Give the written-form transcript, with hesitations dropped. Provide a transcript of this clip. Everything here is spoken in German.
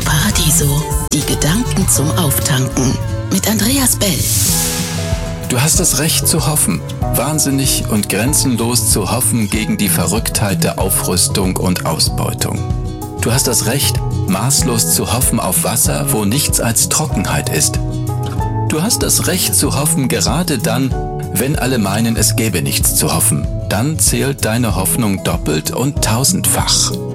Paradiso. Die Gedanken zum Auftanken. Mit Andreas Bell. Du hast das Recht zu hoffen, wahnsinnig und grenzenlos zu hoffen gegen die Verrücktheit der Aufrüstung und Ausbeutung. Du hast das Recht, maßlos zu hoffen auf Wasser, wo nichts als Trockenheit ist. Du hast das Recht zu hoffen gerade dann, wenn alle meinen, es gäbe nichts zu hoffen. Dann zählt deine Hoffnung doppelt und tausendfach.